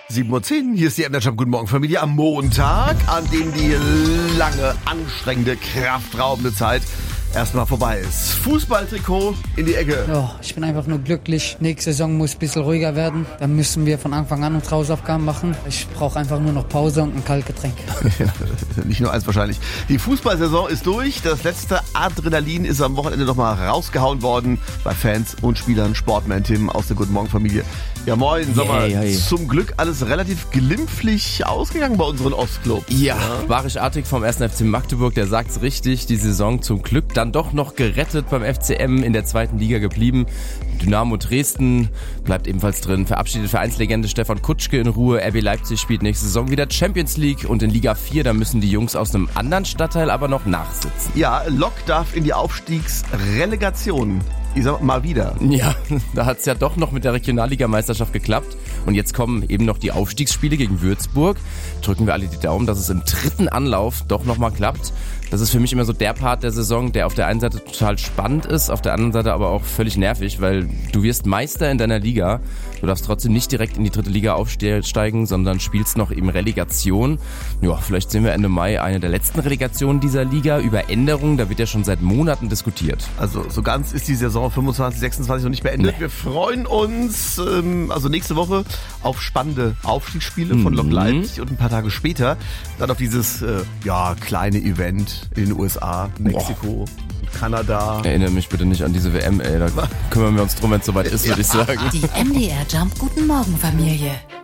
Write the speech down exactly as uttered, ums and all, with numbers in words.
sieben Uhr zehn, hier ist die M D R Jump. Guten Morgen Familie am Montag, an dem die lange, anstrengende, kraftraubende Zeit erstmal vorbei ist. Fußballtrikot in die Ecke. Ja, ich bin einfach nur glücklich. Nächste Saison muss ein bisschen ruhiger werden. Dann müssen wir von Anfang an unsere Hausaufgaben machen. Ich brauche einfach nur noch Pause und ein Kaltgetränk. Ja, nicht nur eins wahrscheinlich. Die Fußballsaison ist durch. Das letzte Adrenalin ist am Wochenende nochmal rausgehauen worden bei Fans und Spielern. Sportman Tim aus der Guten Morgen Familie. Ja moin, sag mal, Yeah, yeah. zum Glück alles relativ glimpflich ausgegangen bei unseren Ostclubs. Ja, Barisch Artig vom ersten F C Magdeburg, der sagt's richtig, die Saison zum Glück dann doch noch gerettet beim F C M, in der zweiten Liga geblieben. Dynamo Dresden bleibt ebenfalls drin, verabschiedet Vereinslegende Stefan Kutschke in Ruhe. R B Leipzig spielt nächste Saison wieder Champions League und in Liga vier, da müssen die Jungs aus einem anderen Stadtteil aber noch nachsitzen. Ja, Lok darf in die Aufstiegsrelegation. Ich sag mal wieder. Ja, da hat's ja doch noch mit der Regionalligameisterschaft geklappt. Und jetzt kommen eben noch die Aufstiegsspiele gegen Würzburg. Drücken wir alle die Daumen, dass es im dritten Anlauf doch nochmal klappt. Das ist für mich immer so der Part der Saison, der auf der einen Seite total spannend ist, auf der anderen Seite aber auch völlig nervig, weil du wirst Meister in deiner Liga. Du darfst trotzdem nicht direkt in die dritte Liga aufsteigen, sondern spielst noch eben Relegation. Ja, vielleicht sehen wir Ende Mai eine der letzten Relegationen dieser Liga. Über Änderungen, da wird ja schon seit Monaten diskutiert. Also so ganz ist die Saison fünfundzwanzig, sechsundzwanzig noch nicht beendet. Nee. Wir freuen uns ähm, also nächste Woche auf spannende Aufstiegsspiele von Lok Leipzig und ein paar Tage später dann auf dieses äh, ja kleine Event in den U S A, Mexiko, Boah. Kanada. Erinnere mich bitte nicht an diese W M, ey. Da kümmern wir uns drum, wenn es soweit ist, ja. würde ich sagen. Die M D R Jump Guten Morgen Familie.